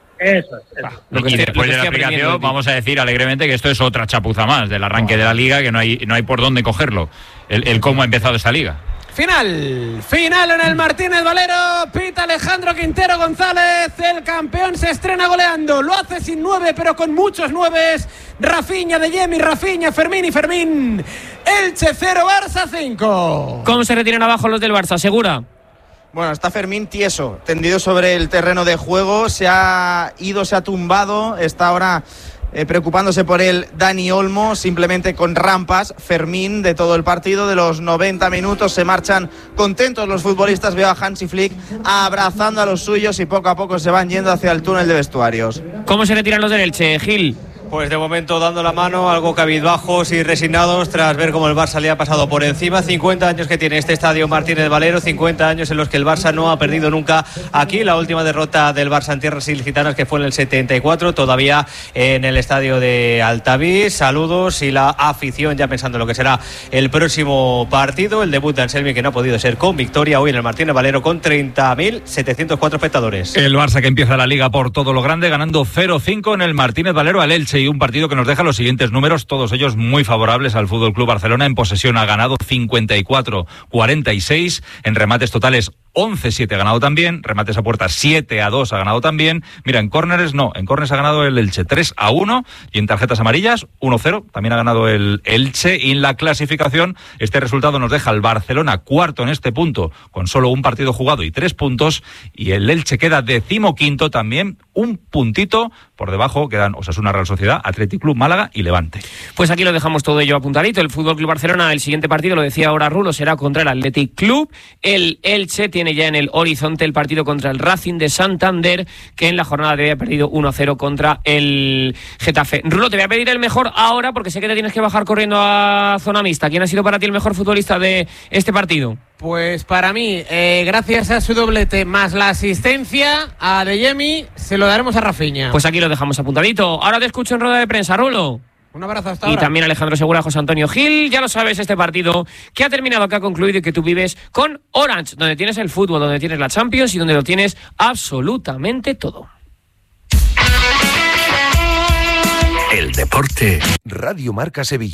[SPEAKER 10] Eso es. Eso.
[SPEAKER 5] Ah, lo que y
[SPEAKER 2] estoy,
[SPEAKER 5] después de la explicación vamos a decir alegremente que esto es otra chapuza más del arranque oh. de la liga, que no hay, no hay por dónde cogerlo, el, el cómo ha empezado esta liga.
[SPEAKER 1] Final, final en el Martínez Valero, pita Alejandro Quintero González, el campeón se estrena goleando, lo hace sin nueve pero con muchos nueves, Rafinha, De Jemi, Rafinha, Fermín y Fermín, Elche cero, Barça cinco.
[SPEAKER 2] ¿Cómo se retiran abajo los del Barça? ¿Segura?
[SPEAKER 3] Bueno, está Fermín tieso, tendido sobre el terreno de juego, se ha ido, se ha tumbado, está ahora eh, preocupándose por él Dani Olmo, simplemente con rampas. Fermín de todo el partido, de los noventa minutos, se marchan contentos los futbolistas. Veo a Hansi Flick abrazando a los suyos y poco a poco se van yendo hacia el túnel de vestuarios.
[SPEAKER 2] ¿Cómo se retiran los del Elche, Gil?
[SPEAKER 8] Pues de momento dando la mano, algo cabizbajos y resignados tras ver cómo el Barça le ha pasado por encima. cincuenta años que tiene este estadio Martínez Valero, cincuenta años en los que el Barça no ha perdido nunca aquí. La última derrota del Barça en tierras ilicitanas, que fue en el setenta y cuatro, todavía en el estadio de Altavix. Saludos y la afición ya pensando en lo que será el próximo partido. El debut de Anselmi, que no ha podido ser con victoria hoy en el Martínez Valero con treinta mil setecientos cuatro espectadores.
[SPEAKER 4] El Barça que empieza la liga por todo lo grande, ganando cero cinco en el Martínez Valero al Elche. Y un partido que nos deja los siguientes números, todos ellos muy favorables al F C Barcelona. En posesión ha ganado cincuenta y cuatro cuarenta y seis, en remates totales once siete ha ganado también, remates a puerta siete a dos ha ganado también. Mira, en córneres no, en córneres ha ganado el Elche tres a uno y en tarjetas amarillas uno cero, también ha ganado el Elche. Y en la clasificación este resultado nos deja al Barcelona cuarto en este punto con solo un partido jugado y tres puntos, y el Elche queda decimoquinto también, un puntito por debajo quedan Osasuna, Real Sociedad, Athletic Club, Málaga y Levante.
[SPEAKER 2] Pues aquí lo dejamos todo ello apuntadito. El F C Barcelona, el siguiente partido, lo decía ahora Rulo, será contra el Athletic Club. El Elche tiene ya en el horizonte el partido contra el Racing de Santander, que en la jornada de hoy ha perdido uno a cero contra el Getafe. Rulo, te voy a pedir el mejor ahora, porque sé que te tienes que bajar corriendo a zona mixta. ¿Quién ha sido para ti el mejor futbolista de este partido?
[SPEAKER 1] Pues para mí, eh, gracias a su doblete más la asistencia a De Jemi, se lo daremos a Rafinha.
[SPEAKER 2] Pues aquí lo dejamos apuntadito. Ahora te escucho en rueda de prensa, Rulo.
[SPEAKER 1] Un abrazo hasta
[SPEAKER 2] y
[SPEAKER 1] ahora.
[SPEAKER 2] Y también Alejandro Segura, José Antonio Gil. Ya lo sabes, este partido que ha terminado, que ha concluido y que tú vives con Orange, donde tienes el fútbol, donde tienes la Champions y donde lo tienes absolutamente todo.
[SPEAKER 11] El deporte. Radio Marca Sevilla.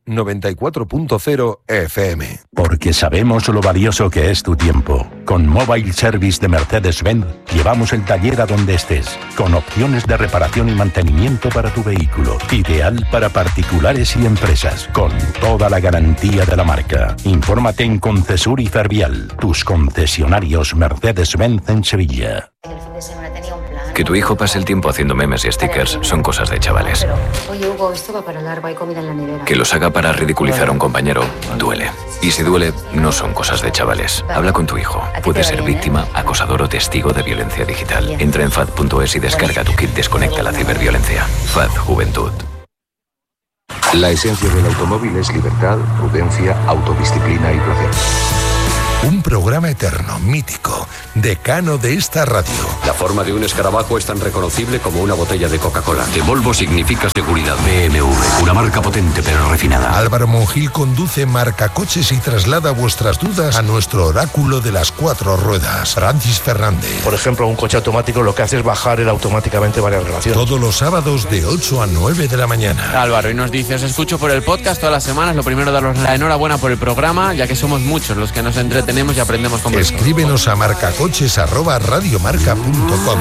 [SPEAKER 11] noventa y cuatro punto cero F M.
[SPEAKER 12] Porque sabemos lo valioso que es tu tiempo. Con Mobile Service de Mercedes-Benz llevamos el taller a donde estés, con opciones de reparación y mantenimiento para tu vehículo. Ideal para particulares y empresas, con toda la garantía de la marca. Infórmate en Concesur y Fervial, tus concesionarios Mercedes-Benz en Sevilla.
[SPEAKER 13] Que tu hijo pase el tiempo haciendo memes y stickers son cosas de chavales.
[SPEAKER 14] Oye, Hugo, esto va para largo, hay comida en la nevera.
[SPEAKER 13] Que los haga para ridiculizar a un compañero duele. Y si duele, no son cosas de chavales. Habla con tu hijo. Puede ser víctima, acosador o testigo de violencia digital. Entra en fad punto es y descarga tu kit Desconecta la ciberviolencia. F A D Juventud.
[SPEAKER 15] La esencia del automóvil es libertad, prudencia, autodisciplina y placer.
[SPEAKER 11] Un programa eterno, mítico, decano de esta radio.
[SPEAKER 16] La forma de un escarabajo es tan reconocible como una botella de Coca-Cola. Que Volvo significa seguridad. B M W, una marca potente pero refinada.
[SPEAKER 11] Álvaro Monjil conduce Marcacoches y traslada vuestras dudas a nuestro oráculo de las cuatro ruedas, Francis Fernández.
[SPEAKER 17] Por ejemplo, un coche automático lo que hace es bajar él automáticamente varias relaciones.
[SPEAKER 11] Todos los sábados de ocho a nueve de la mañana.
[SPEAKER 18] Álvaro, y nos dice, os escucho por el podcast todas las semanas. Lo primero, daros la enhorabuena por el programa, ya que somos muchos los que nos entretenemos y aprendemos con vosotros.
[SPEAKER 11] Escríbenos a marcacoches arroba radiomarca punto com.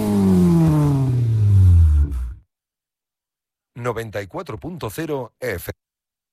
[SPEAKER 11] noventa y cuatro punto cero F M.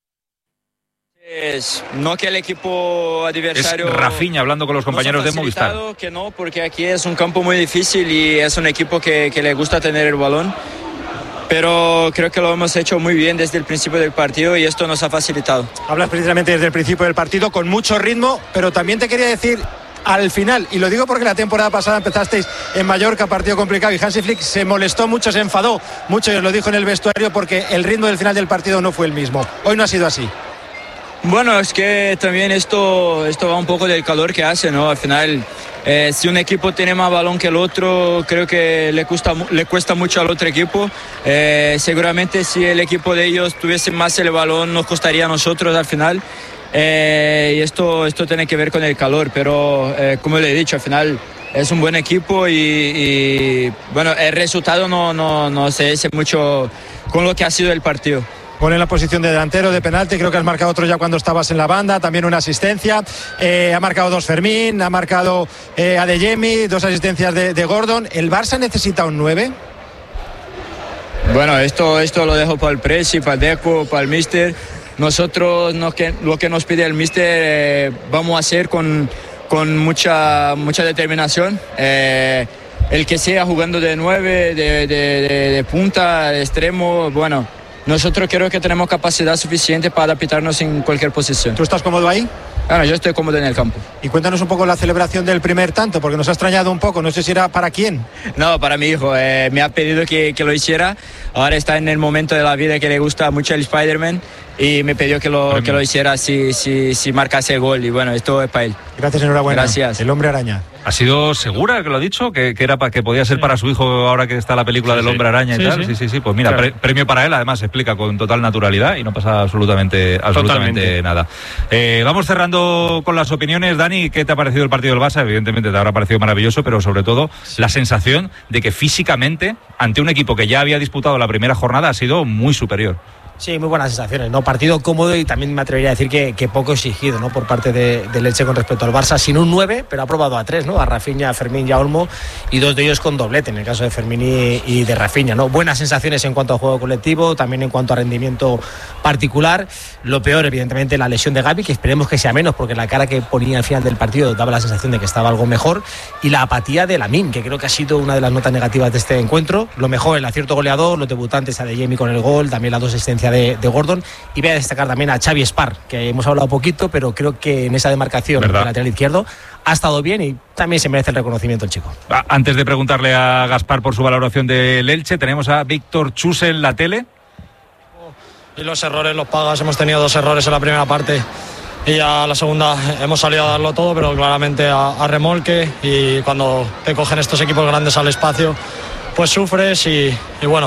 [SPEAKER 19] Es, no que el equipo adversario...
[SPEAKER 5] Es Rafinha hablando con los compañeros de Movistar.
[SPEAKER 19] Que no, porque aquí es un campo muy difícil y es un equipo que, que le gusta tener el balón. Pero creo que lo hemos hecho muy bien desde el principio del partido y esto nos ha facilitado.
[SPEAKER 20] Hablas precisamente desde el principio del partido con mucho ritmo, pero también te quería decir al final, y lo digo porque la temporada pasada empezasteis en Mallorca, partido complicado, y Hansi Flick se molestó mucho, se enfadó mucho, y os lo dijo en el vestuario, porque el ritmo del final del partido no fue el mismo. Hoy no ha sido así.
[SPEAKER 19] Bueno, es que también esto, esto va un poco del calor que hace, ¿no? Al final, eh, si un equipo tiene más balón que el otro, creo que le cuesta, le cuesta mucho al otro equipo. Eh, seguramente si el equipo de ellos tuviese más el balón, nos costaría a nosotros al final. Eh, y esto, esto tiene que ver con el calor, pero eh, como le he dicho, al final es un buen equipo y, y bueno, el resultado no, no, no se dice mucho con lo que ha sido el partido.
[SPEAKER 20] Pone en la posición de delantero, de penalti, creo que has marcado otro ya cuando estabas en la banda, también una asistencia, eh, ha marcado dos Fermín, ha marcado eh, Adeyemi, dos asistencias de, de Gordon. ¿El Barça necesita un nueve?
[SPEAKER 19] Bueno, esto, esto lo dejo para el Presi, para el Deco, para el Mister. Nosotros no, que, lo que nos pide el Mister eh, vamos a hacer con, con mucha, mucha determinación. Eh, el que sea jugando de nueve, de, de, de, de punta, de extremo, bueno... Nosotros creo que tenemos capacidad suficiente para adaptarnos en cualquier posición.
[SPEAKER 20] ¿Tú estás cómodo ahí?
[SPEAKER 19] Bueno, yo estoy cómodo en el campo.
[SPEAKER 20] Y cuéntanos un poco la celebración del primer tanto, porque nos ha extrañado un poco, no sé si era para quién.
[SPEAKER 19] No, para mi hijo, eh, me ha pedido que, que lo hiciera, ahora está en el momento de la vida que le gusta mucho el Spider-Man y me pidió que lo, que lo hiciera si, si, si marcase el gol y bueno, esto es para él.
[SPEAKER 20] Gracias, enhorabuena.
[SPEAKER 19] Gracias.
[SPEAKER 20] El hombre araña.
[SPEAKER 4] ¿Ha sido segura que lo ha dicho? ¿Que, que, era pa, que podía ser para su hijo ahora que está la película sí, del hombre araña sí, y tal? Sí, sí, sí. sí. Pues mira, claro. pre, premio para él, además se explica con total naturalidad y no pasa absolutamente, absolutamente nada. Eh, vamos cerrando con las opiniones. Dani, ¿qué te ha parecido el partido del Barça? Evidentemente te habrá parecido maravilloso, pero sobre todo la sensación de que físicamente, ante un equipo que ya había disputado la primera jornada, ha sido muy superior.
[SPEAKER 7] Sí, muy buenas sensaciones, ¿no? Partido cómodo y también me atrevería a decir que, que poco exigido, ¿no? Por parte de, del Elche con respecto al Barça, sin un nueve, pero ha probado a tres, ¿no? A Rafinha, a Fermín y a Olmo, y dos de ellos con doblete, en el caso de Fermín y, y de Rafinha, ¿no? Buenas sensaciones en cuanto a juego colectivo, también en cuanto a rendimiento particular. Lo peor, evidentemente, la lesión de Gavi, que esperemos que sea menos, porque la cara que ponía al final del partido daba la sensación de que estaba algo mejor, y la apatía de Lamine, que creo que ha sido una de las notas negativas de este encuentro. Lo mejor, el acierto goleador, los debutantes, Adeyemi con el gol, también la dos asistencia de, de Gordon. Y voy a destacar también a Xavi Spar, que hemos hablado poquito, pero creo que en esa demarcación del lateral izquierdo ha estado bien y también se merece el reconocimiento el chico.
[SPEAKER 4] Antes de preguntarle a Gaspar por su valoración del Elche, tenemos a Víctor Chuse en la tele.
[SPEAKER 21] Y los errores los pagas, hemos tenido dos errores en la primera parte y ya la segunda hemos salido a darlo todo, pero claramente a, a remolque, y cuando te cogen estos equipos grandes al espacio pues sufres y, y bueno,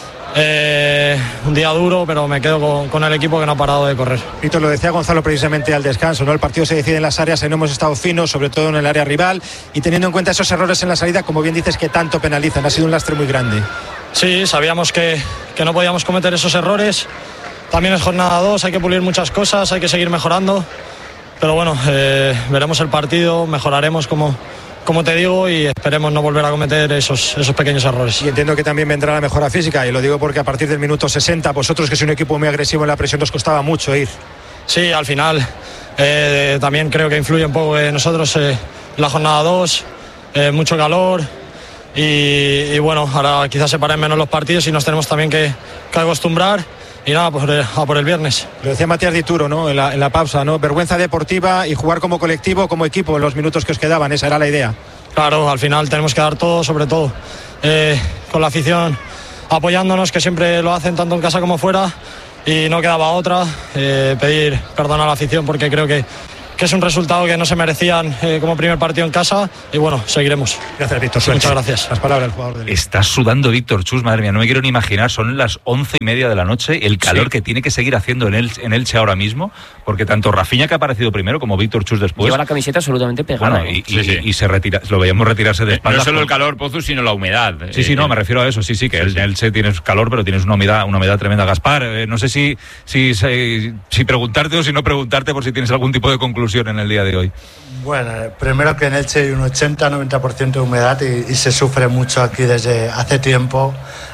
[SPEAKER 21] Eh, un día duro, pero me quedo con, con el equipo que no ha parado de correr.
[SPEAKER 20] Víctor, lo decía Gonzalo precisamente al descanso, ¿no? El partido se decide en las áreas y no hemos estado finos, sobre todo en el área rival, y teniendo en cuenta esos errores en la salida, como bien dices, que tanto penalizan, ha sido un lastre muy grande.
[SPEAKER 21] Sí, sabíamos que, que no podíamos cometer esos errores, también es jornada dos, hay que pulir muchas cosas, hay que seguir mejorando. Pero bueno, eh, veremos el partido, mejoraremos como, como te digo y esperemos no volver a cometer esos, esos pequeños errores.
[SPEAKER 20] Y entiendo que también vendrá la mejora física, y lo digo porque a partir del minuto sesenta, vosotros que sois un equipo muy agresivo en la presión, os costaba mucho ir.
[SPEAKER 21] Sí, al final eh, también creo que influye un poco que nosotros eh, la jornada dos, eh, mucho calor y, y bueno, ahora quizás se paren menos los partidos y nos tenemos también que, que acostumbrar. Y nada, pues a por el viernes.
[SPEAKER 20] Lo decía Matías Dituro, ¿no? En la, en la pausa, ¿no? Vergüenza deportiva y jugar como colectivo, como equipo en los minutos que os quedaban, esa era la idea.
[SPEAKER 21] Claro, al final tenemos que dar todo, sobre todo eh, con la afición apoyándonos, que siempre lo hacen tanto en casa como fuera, y no quedaba otra, eh, pedir perdón a la afición porque creo que, que es un resultado que no se merecían eh, como primer partido en casa, y bueno, seguiremos.
[SPEAKER 20] Gracias, Víctor.
[SPEAKER 21] Sí, muchas gracias.
[SPEAKER 20] Las palabras del jugador del...
[SPEAKER 4] Está sudando Víctor Chus, madre mía, no me quiero ni imaginar, son las once y media de la noche, el calor sí. que tiene que seguir haciendo en, el, en Elche ahora mismo, porque tanto Rafinha, que ha aparecido primero, como Víctor Chus después...
[SPEAKER 2] Lleva la camiseta absolutamente pegada.
[SPEAKER 4] Bueno, y,
[SPEAKER 2] sí,
[SPEAKER 4] y,
[SPEAKER 2] sí.
[SPEAKER 4] y se retira, lo veíamos retirarse de espaldas.
[SPEAKER 5] No solo el calor, Pozu, sino la humedad.
[SPEAKER 4] Sí, sí, no, me refiero a eso, sí, sí, que en Elche tienes calor, pero tienes una humedad, una humedad tremenda. Gaspar, eh, no sé si, si, si, si preguntarte o si no preguntarte por si tienes algún tipo de conclusión en el día de hoy.
[SPEAKER 6] Bueno, primero que en Elche hay un ochenta a noventa por ciento de humedad y, y se sufre mucho aquí desde hace tiempo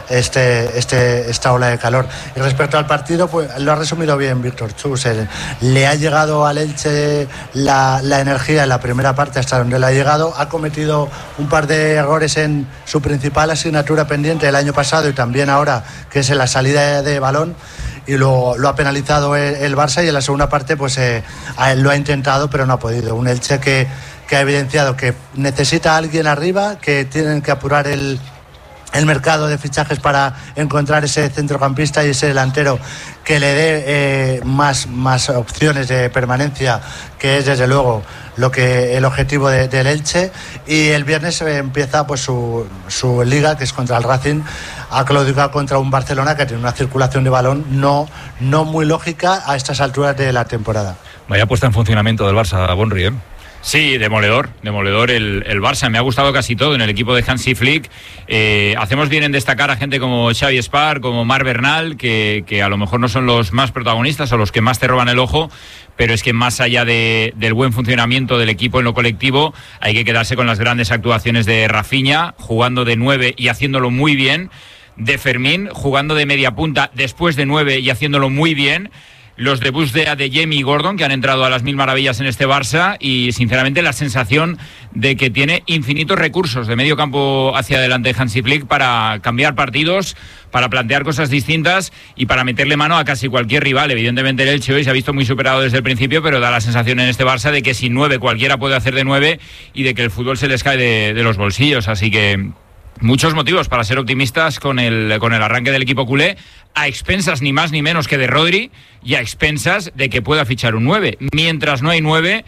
[SPEAKER 6] este, este, esta ola de calor. Y respecto al partido, pues lo ha resumido bien Víctor Chus. El, le ha llegado al Elche la, la energía en la primera parte hasta donde le ha llegado. Ha cometido un par de errores en su principal asignatura pendiente el año pasado y también ahora, que es en la salida de, de balón. Y lo, lo ha penalizado el, el Barça, y en la segunda parte pues eh, lo ha intentado pero no ha podido. Un Elche que, que ha evidenciado que necesita a alguien arriba, que tienen que apurar el, el mercado de fichajes para encontrar ese centrocampista y ese delantero que le dé eh, más, más opciones de permanencia, que es desde luego lo que el objetivo de, del Elche. Y el viernes eh, empieza pues su, su liga, que es contra el Racing. Ha claudicado contra un Barcelona que tiene una circulación de balón no, no muy lógica a estas alturas de la temporada.
[SPEAKER 4] Vaya puesta en funcionamiento del Barça, Bonri, ¿eh?
[SPEAKER 5] Sí, demoledor, demoledor el, el Barça. Me ha gustado casi todo en el equipo de Hansi Flick. Eh, hacemos bien en destacar a gente como Xavi Espar, como Marc Bernal, que, que a lo mejor no son los más protagonistas o los que más te roban el ojo, pero es que más allá de, del buen funcionamiento del equipo en lo colectivo, hay que quedarse con las grandes actuaciones de Rafinha, jugando de nueve y haciéndolo muy bien, de Fermín, jugando de media punta después de nueve y haciéndolo muy bien, los debuts de Adeyemi y Gordon, que han entrado a las mil maravillas en este Barça, y sinceramente la sensación de que tiene infinitos recursos de medio campo hacia adelante Hansi Flick para cambiar partidos, para plantear cosas distintas y para meterle mano a casi cualquier rival. Evidentemente el Elche hoy se ha visto muy superado desde el principio, pero da la sensación en este Barça de que sin nueve cualquiera puede hacer de nueve y de que el fútbol se les cae de, de los bolsillos, así que muchos motivos para ser optimistas con el, con el arranque del equipo culé, a expensas ni más ni menos que de Rodri y a expensas de que pueda fichar un nueve. Mientras no hay nueve,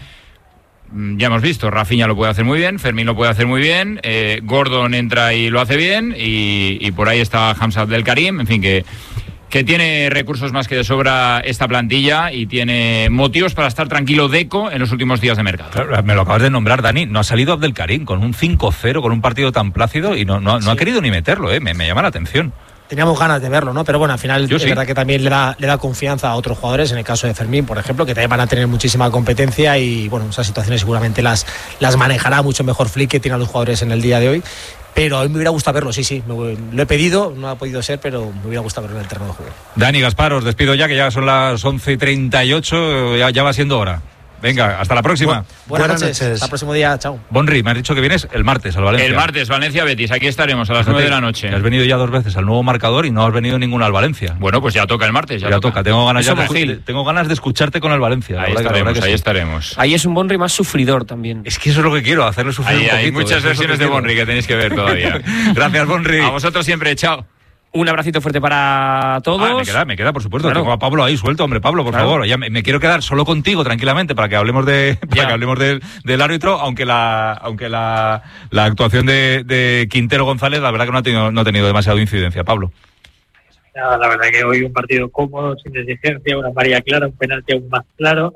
[SPEAKER 5] ya hemos visto, Rafinha lo puede hacer muy bien, Fermín lo puede hacer muy bien, eh, Gordon entra y lo hace bien, y, y por ahí está Hamza Abdelkarim, en fin, que, que tiene recursos más que de sobra esta plantilla y tiene motivos para estar tranquilo Deco en los últimos días de mercado.
[SPEAKER 4] Claro, me lo acabas de nombrar, Dani. No ha salido Abdelkarim con un cinco cero, con un partido tan plácido, y no, no, no sí. ha querido ni meterlo, ¿eh? me, me llama la atención.
[SPEAKER 7] Teníamos ganas de verlo, ¿no? Pero bueno, al final
[SPEAKER 4] Yo
[SPEAKER 7] es
[SPEAKER 4] sí.
[SPEAKER 7] verdad que también le da, le da confianza a otros jugadores, en el caso de Fermín, por ejemplo, que también van a tener muchísima competencia, y bueno, esas situaciones seguramente las, las manejará mucho mejor Flick, que tiene a los jugadores en el día de hoy. Pero a mí me hubiera gustado verlo, sí, sí, me, lo he pedido, no ha podido ser, pero me hubiera gustado verlo en el terreno de juego.
[SPEAKER 4] Dani, Gaspar, os despido ya, que ya son las once y treinta y ocho, ya, ya va siendo hora. Venga, hasta la próxima.
[SPEAKER 7] Bu- buenas, buenas noches. noches. Hasta el próximo día, chao.
[SPEAKER 4] Bonri, me has dicho que vienes el martes al Valencia.
[SPEAKER 5] El martes, Valencia-Betis, aquí estaremos a las nueve de la noche.
[SPEAKER 4] Has venido ya dos veces al nuevo marcador y no has venido ninguna al Valencia.
[SPEAKER 5] Bueno, pues ya toca el martes. Ya,
[SPEAKER 4] ya
[SPEAKER 5] toca.
[SPEAKER 4] toca. Tengo ganas, ya de,
[SPEAKER 5] Gil.
[SPEAKER 4] tengo ganas de escucharte con el Valencia.
[SPEAKER 5] Ahí
[SPEAKER 4] verdad,
[SPEAKER 5] estaremos,
[SPEAKER 4] que,
[SPEAKER 5] ahí
[SPEAKER 4] sí.
[SPEAKER 5] estaremos.
[SPEAKER 2] Ahí es un Bonri más sufridor también.
[SPEAKER 4] Es que eso es lo que quiero, hacerle sufrir
[SPEAKER 5] ahí,
[SPEAKER 4] un poquito.
[SPEAKER 5] Hay muchas versiones de Bonri que tenéis que ver todavía.
[SPEAKER 4] Gracias, Bonri.
[SPEAKER 5] A vosotros siempre, chao.
[SPEAKER 2] Un abracito fuerte para todos.
[SPEAKER 4] Ah, me queda, me queda, por supuesto.
[SPEAKER 2] Claro.
[SPEAKER 4] Tengo a Pablo ahí suelto, hombre, Pablo, por
[SPEAKER 2] claro.
[SPEAKER 4] favor. Ya me, me quiero quedar solo contigo, tranquilamente, para que hablemos de, para que hablemos del, del árbitro, aunque la, aunque la, la actuación de, de Quintero González, la verdad que no ha tenido, no ha tenido demasiada incidencia, Pablo.
[SPEAKER 10] Nada, la verdad que hoy un partido cómodo, sin exigencia, una amarilla clara, un penalti aún más claro.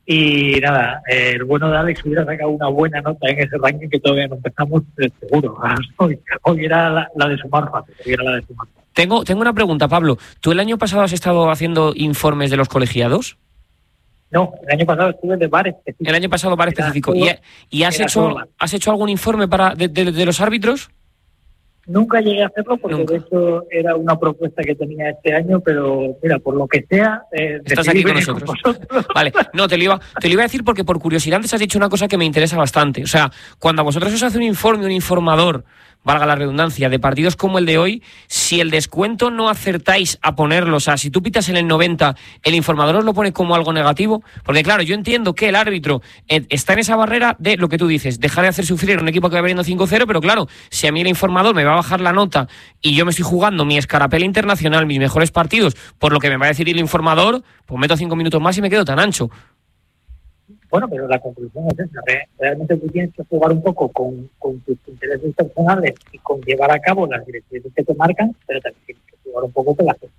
[SPEAKER 10] Y nada, eh, el bueno de Alex hubiera sacado una buena nota en ese ranking, que todavía no empezamos, seguro. Hoy, hoy era la, la de sumar fácil, hoy era la de sumar fácil.
[SPEAKER 2] Tengo, tengo una pregunta, Pablo. ¿Tú el año pasado has estado haciendo informes de los colegiados?
[SPEAKER 10] No, el año pasado estuve de bar específico.
[SPEAKER 2] El año pasado bar específico. ¿Y, y has, hecho, has hecho algún informe para de, de, de los árbitros?
[SPEAKER 10] Nunca llegué a hacerlo porque
[SPEAKER 2] Nunca.
[SPEAKER 10] de hecho era una propuesta que tenía este año, pero mira, por lo que sea... Eh,
[SPEAKER 2] Estás aquí con nosotros. con nosotros. Vale, no, te lo, iba, te lo iba a decir porque por curiosidad antes has dicho una cosa que me interesa bastante. O sea, cuando a vosotros os hace un informe, un informador, valga la redundancia, de partidos como el de hoy, si el descuento no acertáis a ponerlo, o sea, si tú pitas en el noventa, el informador os lo pone como algo negativo, porque claro, yo entiendo que el árbitro eh, está en esa barrera de lo que tú dices, dejar de hacer sufrir a un equipo que va perdiendo cinco cero, pero claro, si a mí el informador me va a bajar la nota y yo me estoy jugando mi escarapela internacional, mis mejores partidos, por lo que me va a decir el informador, pues meto cinco minutos más y me quedo tan ancho.
[SPEAKER 10] Bueno, pero la conclusión es esa. Realmente tú tienes que jugar un poco con, con tus intereses personales y con llevar a cabo las directrices que te marcan, pero también tienes que jugar un poco con las